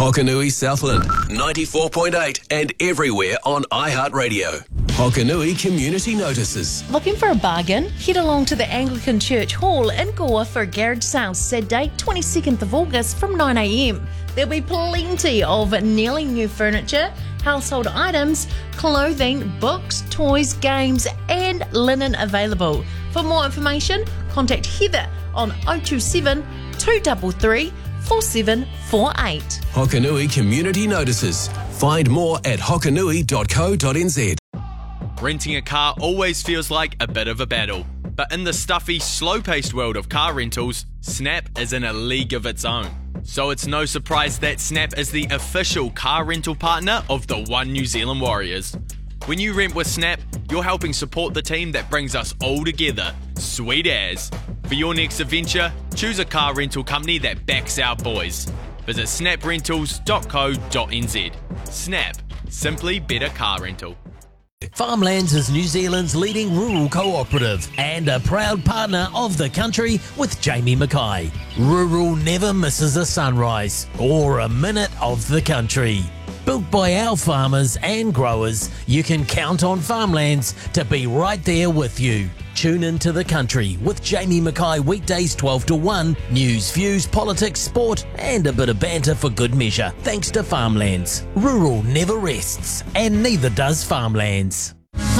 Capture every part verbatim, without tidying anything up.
Hokanui Southland, ninety-four point eight and everywhere on iHeartRadio. Hokanui Community Notices. Looking for a bargain? Head along to the Anglican Church Hall in Gore for a garage sale Saturday, twenty-second of August from nine a m. There'll be plenty of nearly new furniture, household items, clothing, books, toys, games and linen available. For more information, contact Heather on oh two seven, two three three, four seven four eight. Hokanui Community Notices. Find more at hokanui dot co dot n z. Renting a car always feels like a bit of a battle, but in the stuffy, slow-paced world of car rentals, Snap is in a league of its own. So it's no surprise that Snap is the official car rental partner of the One New Zealand Warriors. When you rent with Snap, you're helping support the team that brings us all together. Sweet as. For your next adventure, choose a car rental company that backs our boys. Visit snap rentals dot co dot n z. Snap. Simply better car rental. Farmlands is New Zealand's leading rural cooperative and a proud partner of the country with Jamie Mackay. Rural never misses a sunrise or a minute of the country. Built by our farmers and growers, you can count on Farmlands to be right there with you. Tune into the country with Jamie Mackay weekdays twelve to one. News, views, politics, sport and a bit of banter for good measure. Thanks to Farmlands. Rural never rests and neither does Farmlands.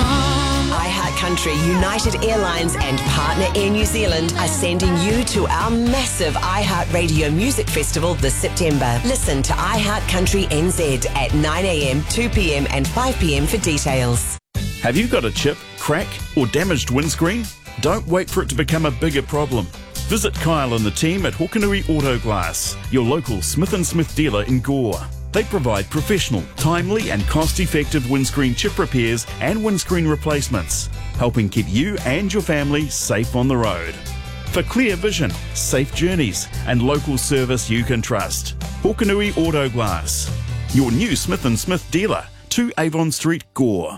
iHeartCountry, United Airlines and Partner Air New Zealand are sending you to our massive iHeartRadio Music Festival this September. Listen to iHeartCountry N Z at nine a m, two p m and five p m for details. Have you got a chip, crack or damaged windscreen? Don't wait for it to become a bigger problem. Visit Kyle and the team at Hokanui Auto Glass, your local Smith and Smith dealer in Gore. They provide professional, timely and cost-effective windscreen chip repairs and windscreen replacements, helping keep you and your family safe on the road. For clear vision, safe journeys and local service you can trust. Hokanui Auto Glass, your new Smith and Smith dealer, two Avon Street, Gore.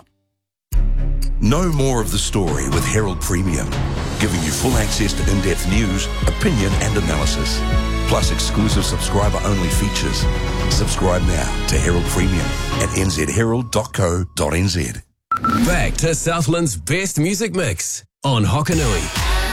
Know more of the story with Herald Premium, giving you full access to in-depth news, opinion and analysis, plus exclusive subscriber-only features. Subscribe now to Herald Premium at n z herald dot co dot n z. Back to Southland's best music mix on Hokanui.